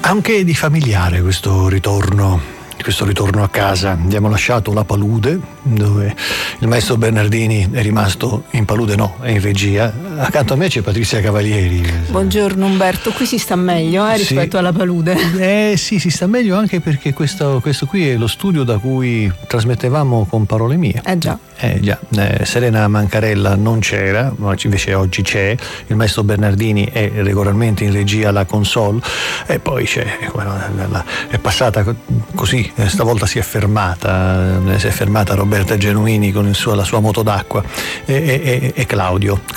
Anche di familiare questo ritorno a casa. Abbiamo lasciato la palude, dove il maestro Bernardini è rimasto in palude, no, è in regia. Accanto a me c'è Patrizia Cavalieri. Buongiorno Umberto, qui si sta meglio rispetto sì. alla palude. Sì, si sta meglio, anche perché questo qui è lo studio da cui trasmettevamo con parole mie. Già. Serena Mancarella non c'era, ma invece oggi c'è. Il maestro Bernardini è regolarmente in regia alla console, e poi è passata così, stavolta si è fermata Roberta Genuini con la sua moto d'acqua, e Claudio